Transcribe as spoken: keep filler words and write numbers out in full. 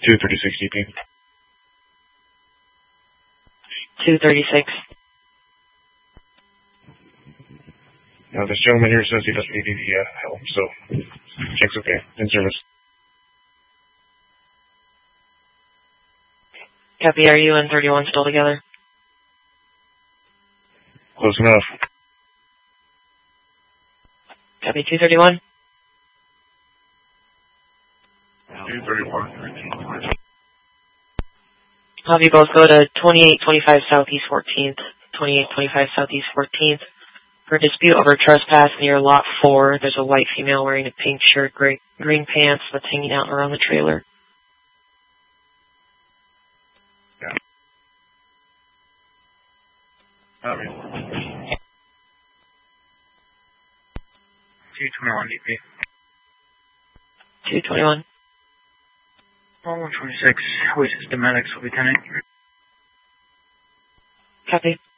two thirty-six D P. two thirty-six. Now, this gentleman here says he doesn't need any uh, help, so check's okay. In service. Copy, are you and thirty-one still together? Close enough. Copy, two thirty-one. two thirty-one. I'll have you both go to twenty-eight twenty-five Southeast fourteenth. twenty-eight twenty-five Southeast fourteenth. For dispute over trespass near Lot four, there's a white female wearing a pink shirt, gray, green pants that's hanging out around the trailer. Yeah. Okay. two twenty-one D P. two twenty-one. one twenty-six, Oasis Domestics, Lieutenant. Copy.